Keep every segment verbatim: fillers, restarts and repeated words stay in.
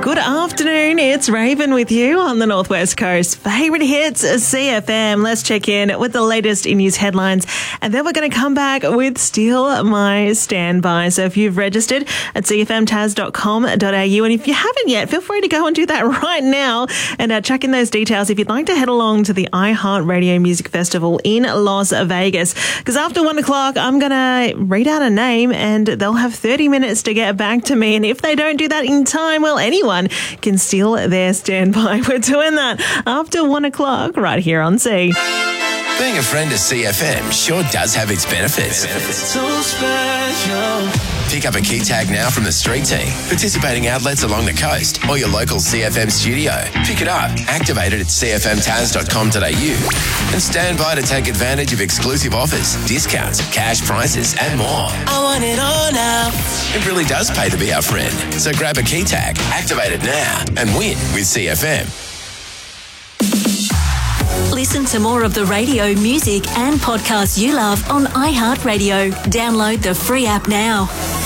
Good afternoon, it's Raven with you on the Northwest Coast. Favourite hits, C F M. Let's check in with the latest in news headlines and then we're going to come back with Steal My Standby. So if you've registered at c f m taz dot com dot a u and if you haven't yet, feel free to go and do that right now and uh, check in those details if you'd like to head along to the iHeartRadio Music Festival in Las Vegas. Because after one o'clock, I'm going to read out a name and they'll have thirty minutes to get back to me. And if they don't do that in time, well, anyone can steal their standby. We're doing that after one o'clock right here on C. Being a friend of C F M sure does have its benefits. So special. Pick up a key tag now from the street team, participating outlets along the coast or your local C F M studio. Pick it up, activate it at c f m taz dot com dot a u and stand by to take advantage of exclusive offers, discounts, cash prizes and more. I want it all now. It really does pay to be our friend. So grab a key tag, activate it now and win with C F M. Listen to more of the radio, music and podcasts you love on iHeartRadio. Download the free app now.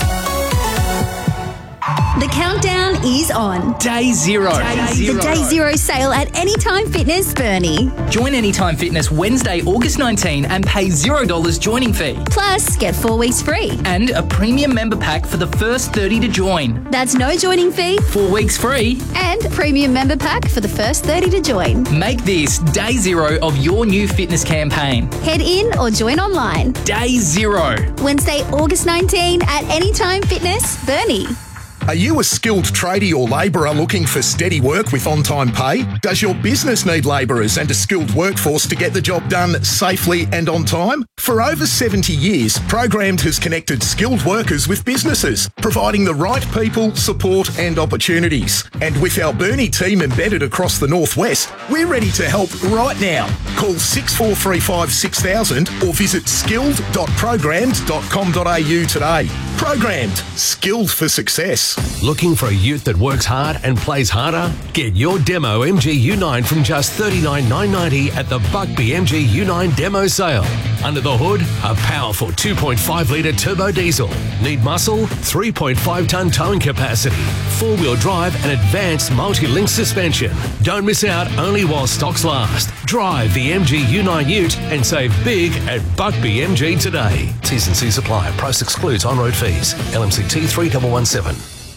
The countdown is on. Day zero. Day zero. The Day Zero sale at Anytime Fitness, Burnie. Join Anytime Fitness Wednesday, August nineteenth and pay zero dollars joining fee. Plus, get four weeks free. And a premium member pack for the first thirty to join. That's no joining fee. Four weeks free. And premium member pack for the first thirty to join. Make this day zero of your new fitness campaign. Head in or join online. Day zero. Wednesday, August nineteenth at Anytime Fitness, Burnie. Are you a skilled tradie or labourer looking for steady work with on-time pay? Does your business need labourers and a skilled workforce to get the job done safely and on time? For over seventy years, Programmed has connected skilled workers with businesses, providing the right people, support and opportunities. And with our Burnie team embedded across the Northwest, we're ready to help right now. Call six four three five six thousand or visit skilled dot programmed dot com dot a u today. Programmed, skilled for success. Looking for a ute that works hard and plays harder? Get your demo M G U nine from just thirty-nine thousand nine hundred ninety dollars at the Buckby M G U nine demo sale. Under the hood, a powerful two point five litre turbo diesel. Need muscle? three point five tonne towing capacity. Four-wheel drive and advanced multi-link suspension. Don't miss out only while stocks last. Drive the M G U nine ute and save big at Buckby M G today. T's and C's apply. Price excludes on-road fees. L M C T three one one seven.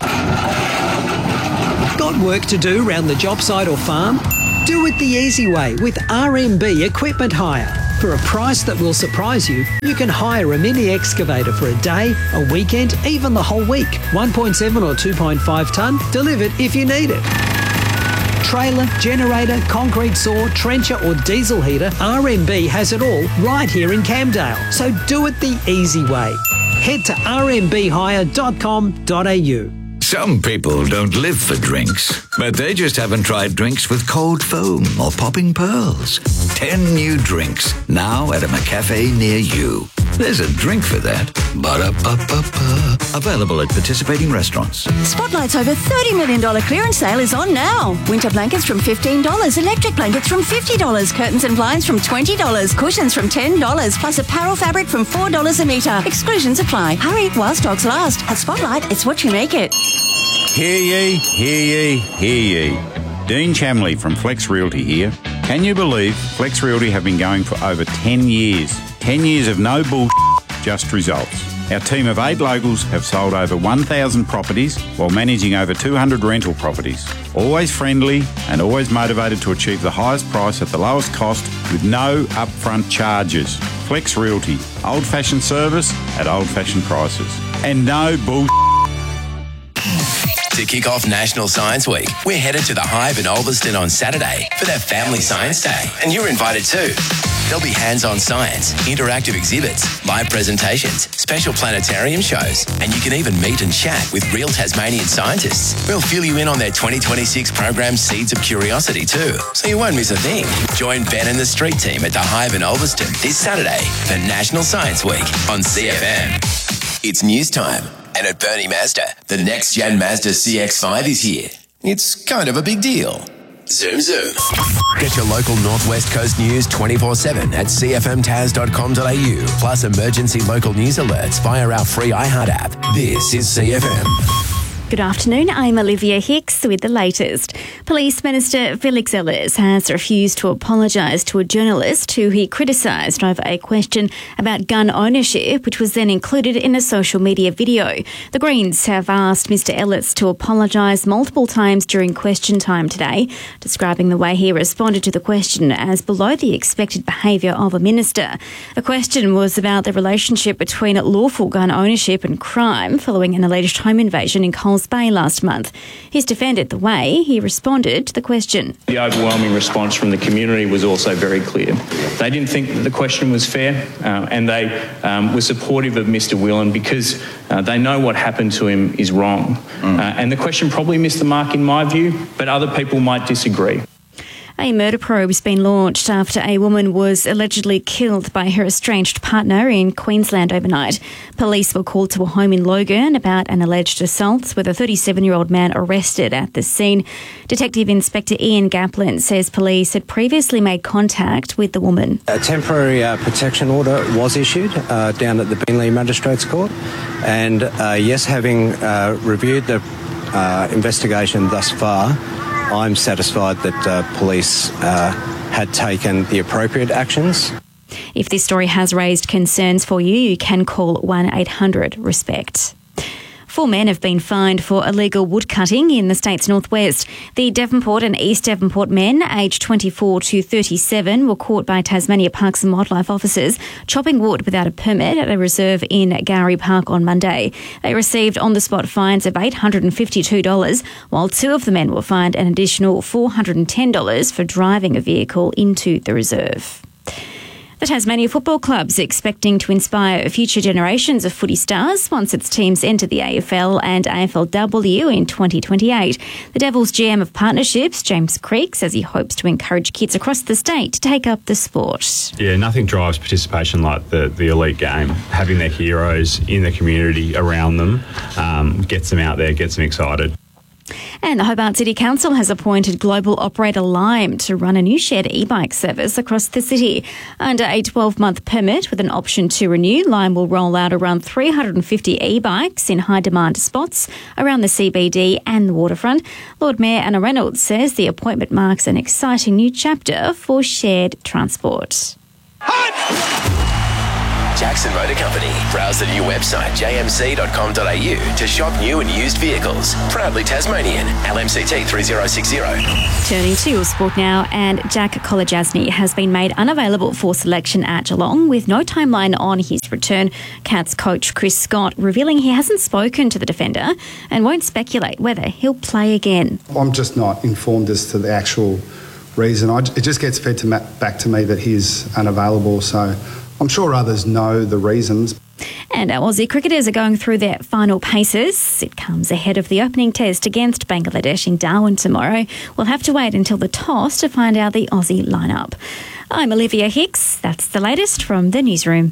Got work to do round the job site or farm? Do it the easy way with R M B Equipment Hire. For a price that will surprise you, you can hire a mini excavator for a day, a weekend, even the whole week. one point seven or two point five tonne, delivered if you need it. Trailer, generator, concrete saw, trencher or diesel heater, R M B has it all right here in Camdale. So do it the easy way. Head to r m b hire dot com dot a u. Some people don't live for drinks, but they just haven't tried drinks with cold foam or popping pearls. Ten new drinks, now at a McCafe near you. There's a drink for that. Ba-da-ba-ba-ba. Available at participating restaurants. Spotlight's over thirty million dollars clearance sale is on now. Winter blankets from fifteen dollars, electric blankets from fifty dollars, curtains and blinds from twenty dollars, cushions from ten dollars, plus apparel fabric from four dollars a metre. Exclusions apply. Hurry while stocks last. At Spotlight, it's what you make it. Hear ye, hear ye, hear ye. Dean Chamley from Flex Realty here. Can you believe Flex Realty have been going for over ten years? ten years of no bullshit, just results. Our team of eight locals have sold over one thousand properties while managing over two hundred rental properties. Always friendly and always motivated to achieve the highest price at the lowest cost with no upfront charges. Flex Realty, old-fashioned service at old-fashioned prices. And no bullshit. To kick off National Science Week, we're headed to the Hive in Ulverston on Saturday for their Family Science Day. And you're invited too. There'll be hands-on science, interactive exhibits, live presentations, special planetarium shows, and you can even meet and chat with real Tasmanian scientists. We'll fill you in on their twenty twenty-six program Seeds of Curiosity too, so you won't miss a thing. Join Ben and the street team at the Hive in Ulverston this Saturday for National Science Week on C F M. It's news time. And at Burnie Mazda, the next-gen Mazda C X five is here. It's kind of a big deal. Zoom, zoom. Get your local Northwest Coast news twenty-four seven at c f m taz dot com dot a u, plus emergency local news alerts via our free iHeart app. This is C F M. Good afternoon, I'm Olivia Hicks with the latest. Police Minister Felix Ellis has refused to apologise to a journalist who he criticised over a question about gun ownership, which was then included in a social media video. The Greens have asked Mr Ellis to apologise multiple times during question time today, describing the way he responded to the question as below the expected behaviour of a minister. The question was about the relationship between lawful gun ownership and crime following an alleged home invasion in Coles Bay last month. He's defended the way he responded to the question. The overwhelming response from the community was also very clear. They didn't think that the question was fair, uh, and they um, were supportive of Mr Whelan because uh, they know what happened to him is wrong. Mm. Uh, and the question probably missed the mark in my view, but other people might disagree. A murder probe has been launched after a woman was allegedly killed by her estranged partner in Queensland overnight. Police were called to a home in Logan about an alleged assault, with a thirty-seven-year-old man arrested at the scene. Detective Inspector Ian Gaplin says police had previously made contact with the woman. A temporary uh, protection order was issued uh, down at the Beenleigh Magistrates Court, and uh, yes, having uh, reviewed the uh, investigation thus far, I'm satisfied that uh, police uh, had taken the appropriate actions. If this story has raised concerns for you, you can call one eight hundred RESPECT. Four men have been fined for illegal woodcutting in the state's northwest. The Devonport and East Devonport men, aged twenty-four to thirty-seven, were caught by Tasmania Parks and Wildlife officers chopping wood without a permit at a reserve in Gowrie Park on Monday. They received on-the-spot fines of eight hundred fifty-two dollars, while two of the men were fined an additional four hundred ten dollars for driving a vehicle into the reserve. The Tasmania Football Club's expecting to inspire future generations of footy stars once its teams enter the A F L and A F L W in twenty twenty-eight. The Devils G M of Partnerships, James Creek, says he hopes to encourage kids across the state to take up the sport. Yeah, nothing drives participation like the, the elite game. Having their heroes in the community around them um, gets them out there, gets them excited. And the Hobart City Council has appointed global operator Lime to run a new shared e-bike service across the city. Under a twelve-month permit with an option to renew, Lime will roll out around three hundred fifty e-bikes in high-demand spots around the C B D and the waterfront. Lord Mayor Anna Reynolds says the appointment marks an exciting new chapter for shared transport. Jackson Motor Company. Browse the new website j m c dot com dot a u to shop new and used vehicles. Proudly Tasmanian. L M C T three zero six zero. Turning to your sport now, and Jack Kolodjasny has been made unavailable for selection at Geelong with no timeline on his return. Cats coach Chris Scott revealing he hasn't spoken to the defender and won't speculate whether he'll play again. I'm just not informed as to the actual reason. I, it just gets fed to ma- back to me that he's unavailable, so I'm sure others know the reasons. And our Aussie cricketers are going through their final paces. It comes ahead of the opening test against Bangladesh in Darwin tomorrow. We'll have to wait until the toss to find out the Aussie lineup. I'm Olivia Hicks. That's the latest from the newsroom.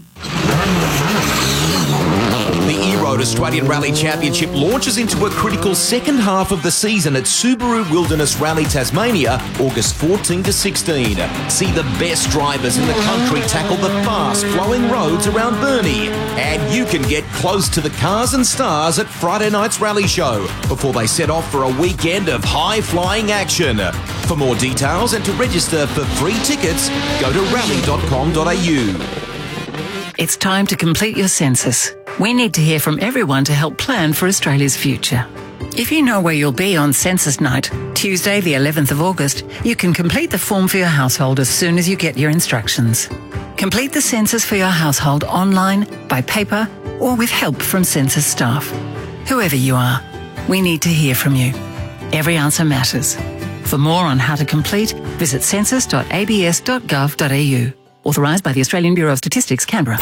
The E-Road Australian Rally Championship launches into a critical second half of the season at Subaru Wilderness Rally Tasmania, August fourteenth to sixteenth. See the best drivers in the country tackle the fast-flowing roads around Burnie. And you can get close to the cars and stars at Friday night's rally show before they set off for a weekend of high-flying action. For more details and to register for free tickets, go to rally dot com dot a u. It's time to complete your census. We need to hear from everyone to help plan for Australia's future. If you know where you'll be on census night, Tuesday the eleventh of August, you can complete the form for your household as soon as you get your instructions. Complete the census for your household online, by paper, or with help from census staff. Whoever you are, we need to hear from you. Every answer matters. For more on how to complete, visit census dot a b s dot gov dot a u. Authorised by the Australian Bureau of Statistics, Canberra.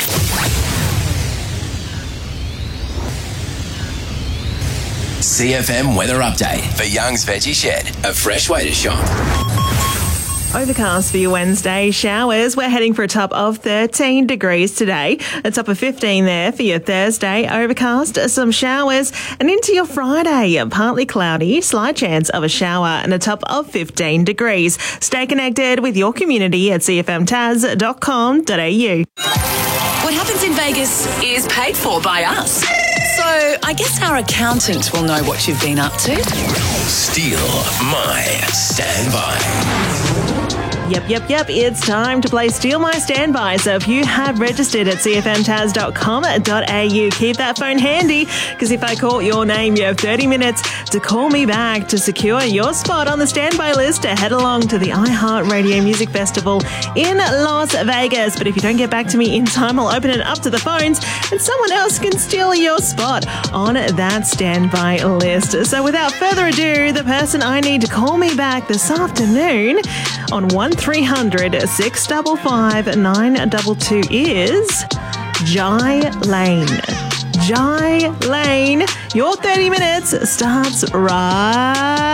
C F M weather update for Young's Veggie Shed, a fresh way to shop. Overcast for your Wednesday. Showers. We're heading for a top of thirteen degrees today. A top of fifteen there for your Thursday. Overcast, some showers. And into your Friday, partly cloudy, slight chance of a shower and a top of fifteen degrees. Stay connected with your community at c f m taz dot com dot a u. What happens in Vegas is paid for by us. So Although, I guess our accountant will know what you've been up to. Steal My Standby. Yep, yep, yep. It's time to play Steal My Standby. So if you have registered at c f m taz dot com dot a u, keep that phone handy, because if I call your name, you have thirty minutes to call me back to secure your spot on the standby list to head along to the iHeartRadio Music Festival in Las Vegas. But if you don't get back to me in time, I'll open it up to the phones and someone else can steal your spot on that standby list. So without further ado, the person I need to call me back this afternoon on one three hundred six five five nine two two is Jai Lane. Jai Lane, your thirty minutes starts right